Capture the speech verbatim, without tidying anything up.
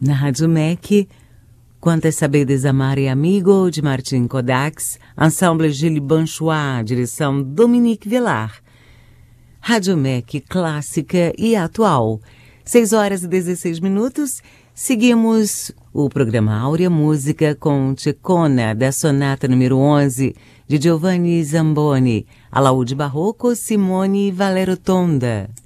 Na Rádio M E C, Quantas Saberes Amar e Amigo, de Martin Kodax, Ensemble Gilles Banchois, direção Dominique Velar. Rádio M E C, clássica e atual. seis horas e dezesseis minutos, seguimos o programa Áurea Música com Cecona, da Sonata número onze, de Giovanni Zamboni, Alaúde Barroco, Simone Valerotonda.